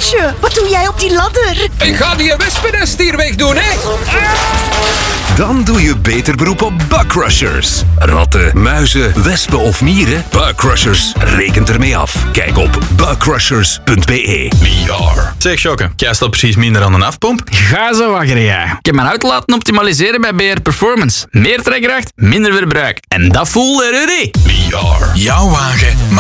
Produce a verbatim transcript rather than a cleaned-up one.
Maartje, wat doe jij op die ladder? Ik ga die wespennest hier wegdoen, hè. Dan doe je beter beroep op bugcrushers. Ratten, muizen, wespen of mieren? Bugcrushers rekent ermee af. Kijk op bugcrushers punt b e. We are. Zeg, Jokke, jij staat precies minder aan een afpomp. Ga zo wakker, jij. Ik heb mijn auto laten optimaliseren bij B R Performance. Meer trekkracht, minder verbruik. En dat voelde er. We are. Jouw wagen